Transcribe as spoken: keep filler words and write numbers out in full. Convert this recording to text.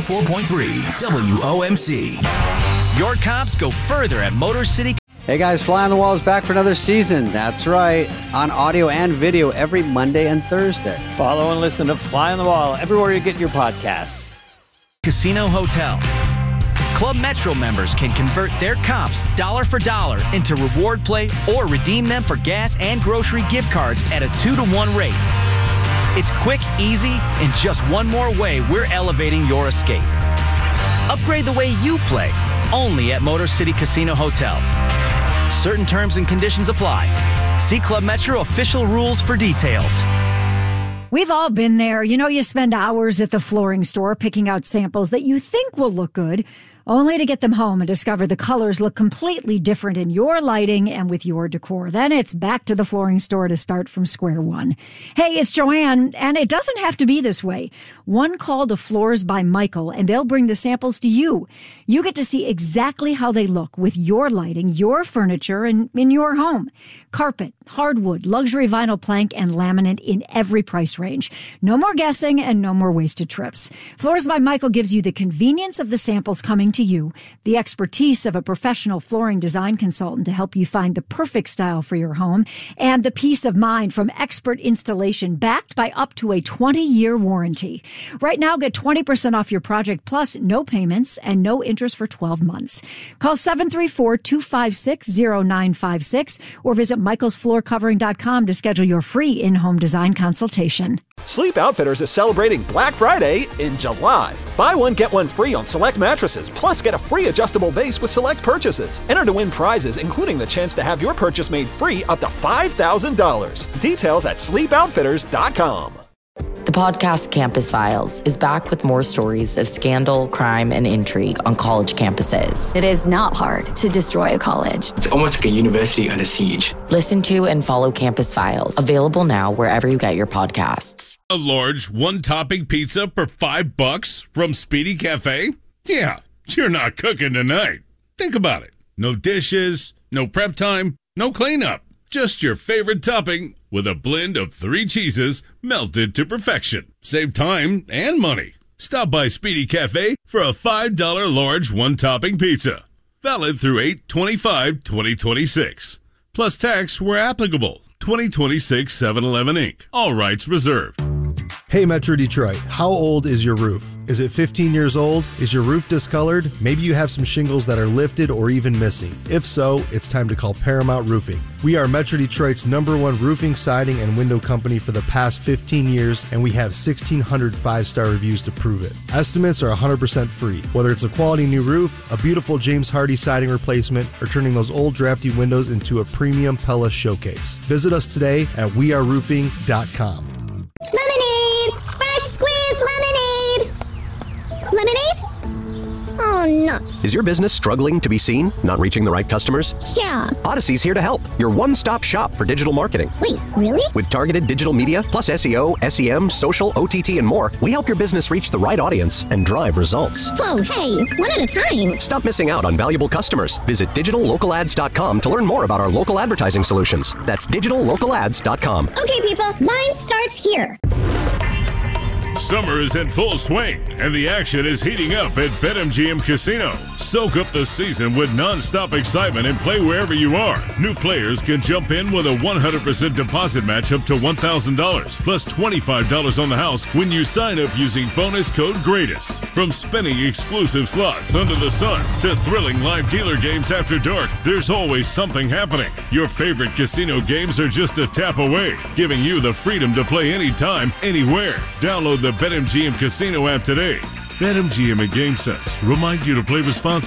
ninety-four point three W O M C. Your comps go further at Motor City. Hey guys, Fly on the Wall is back for another season. That's right, on audio and video every Monday and Thursday. Follow and listen to Fly on the Wall everywhere you get your podcasts. Casino Hotel. Club Metro members can convert their comps dollar for dollar into reward play or redeem them for gas and grocery gift cards at a two to one rate. It's quick, easy, and just one more way we're elevating your escape. Upgrade the way you play, only at Motor City Casino Hotel. Certain terms and conditions apply. See Club Metro official rules for details. We've all been there. You know, you spend hours at the flooring store picking out samples that you think will look good, only to get them home and discover the colors look completely different in your lighting and with your decor. Then it's back to the flooring store to start from square one. Hey, it's Joanne, and it doesn't have to be this way. One call to Floors by Michael, and they'll bring the samples to you. You get to see exactly how they look with your lighting, your furniture, and in your home. Carpet, hardwood, luxury vinyl plank, and laminate in every price range. No more guessing and no more wasted trips. Floors by Michael gives you the convenience of the samples coming to you, the expertise of a professional flooring design consultant to help you find the perfect style for your home, and the peace of mind from expert installation backed by up to a twenty-year warranty. Right now, get twenty percent off your project plus no payments and no interest for twelve months. Call seven three four, two five six, zero nine five six or visit michaels floor covering dot com to schedule your free in-home design consultation. Sleep Outfitters is celebrating Black Friday in July. Buy one, get one free on select mattresses, plus get a free adjustable base with select purchases. Enter to win prizes, including the chance to have your purchase made free up to five thousand dollars. Details at sleep outfitters dot com. The podcast Campus Files is back with more stories of scandal, crime, and intrigue on college campuses. It is not hard to destroy a college. It's almost like a university under siege. Listen to and follow Campus Files, available now wherever you get your podcasts. A large one-topping pizza for five bucks from Speedy Cafe? Yeah, you're not cooking tonight. Think about it. No dishes, no prep time, no cleanup. Just your favorite topping with a blend of three cheeses melted to perfection. Save time and money. Stop by Speedy Cafe for a five dollar large one-topping pizza. Valid through eight twenty-five twenty twenty-six. Plus tax where applicable. twenty twenty-six seven eleven Incorporated. All rights reserved. Hey Metro Detroit, how old is your roof? Is it fifteen years old? Is your roof discolored? Maybe you have some shingles that are lifted or even missing. If so, it's time to call Paramount Roofing. We are Metro Detroit's number one roofing, siding, and window company for the past fifteen years, and we have sixteen hundred five-star reviews to prove it. Estimates are one hundred percent free. Whether it's a quality new roof, a beautiful James Hardy siding replacement, or turning those old drafty windows into a premium Pella showcase. Visit us today at we are roofing dot com. Lemonade! Fresh squeezed lemonade! Lemonade? Oh, nuts. Is your business struggling to be seen? Not reaching the right customers? Yeah. Odyssey's here to help. Your one-stop shop for digital marketing. Wait, really? With targeted digital media, plus S E O, S E M, social, O T T, and more, we help your business reach the right audience and drive results. Whoa, hey, one at a time. Stop missing out on valuable customers. Visit digital local ads dot com to learn more about our local advertising solutions. That's digital local ads dot com. Okay, people, line starts here. Summer is in full swing, and the action is heating up at BetMGM Casino. Soak up the season with non-stop excitement and play wherever you are. New players can jump in with a one hundred percent deposit match up to one thousand dollars, plus twenty-five dollars on the house when you sign up using bonus code GREATEST. From spinning exclusive slots under the sun to thrilling live dealer games after dark, there's always something happening. Your favorite casino games are just a tap away, giving you the freedom to play anytime, anywhere. Download the BetMGM Casino app today. BetMGM and GameSense remind you to play responsibly.